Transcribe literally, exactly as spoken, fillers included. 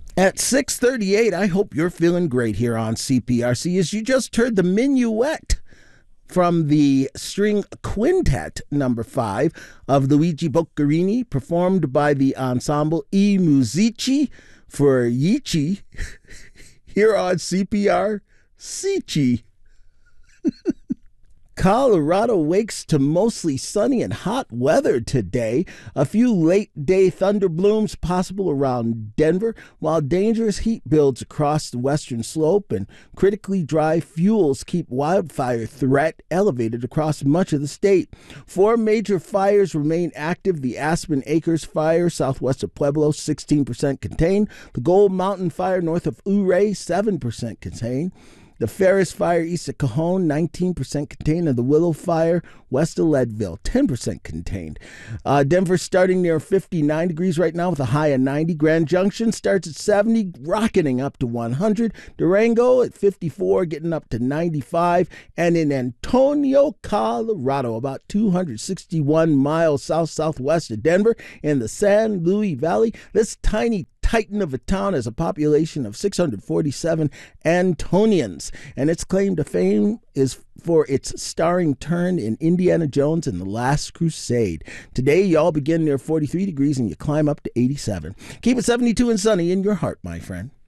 At six thirty-eight, I hope you're feeling great here on C P R C as you just heard the minuet from the string quintet number five of Luigi Boccherini, performed by the ensemble I Musici for Yichi here on C P R C. Colorado wakes to mostly sunny and hot weather today. A few late day thunderblooms possible around Denver, while dangerous heat builds across the western slope and critically dry fuels keep wildfire threat elevated across much of the state. Four major fires remain active. The Aspen Acres fire southwest of Pueblo, sixteen percent contained. The Gold Mountain fire north of Ouray, seven percent contained. The Ferris Fire east of Cajon, nineteen percent contained, and the Willow Fire west of Leadville, ten percent contained. Uh, Denver starting near fifty-nine degrees right now with a high of ninety. Grand Junction starts at seventy, rocketing up to one hundred. Durango at fifty-four, getting up to ninety-five. And in Antonio, Colorado, about two hundred sixty-one miles south-southwest of Denver, in the San Luis Valley, this tiny titan of a town has a population of six hundred forty-seven Antonians, and its claim to fame is for its starring turn in Indiana Jones and the Last Crusade. Today, y'all begin near forty-three degrees and you climb up to eighty-seven. Keep it seventy-two and sunny in your heart, my friend.